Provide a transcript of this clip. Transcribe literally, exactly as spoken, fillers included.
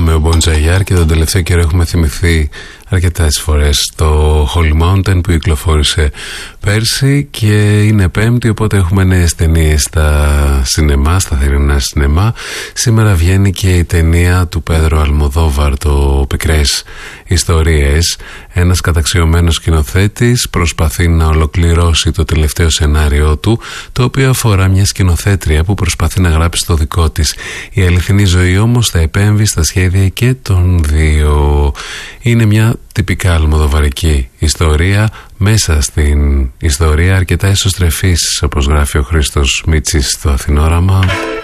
θυμάμαι ο Μποντζαγιάρ και τον τελευταίο καιρό έχουμε θυμηθεί αρκετές φορές το Holy Mountain που κυκλοφόρησε πέρσι και είναι Πέμπτη, οπότε έχουμε νέες ταινίες στα σινεμά, στα θερινά σινεμά. Σήμερα βγαίνει και η ταινία του Πέδρο Αλμοδόβαρ, το Πικρές Ιστορίες. Ένας καταξιωμένος σκηνοθέτης προσπαθεί να ολοκληρώσει το τελευταίο σενάριό του, το οποίο αφορά μια σκηνοθέτρια που προσπαθεί να γράψει το δικό της. Η αληθινή ζωή όμως θα επέμβει στα σχέδια και των δύο. Είναι μια τυπικά αλμοδοβαρική ιστορία, μέσα στην ιστορία αρκετά εσωστρεφής, όπως γράφει ο Χρήστος Μίτσης στο Αθηνόραμα.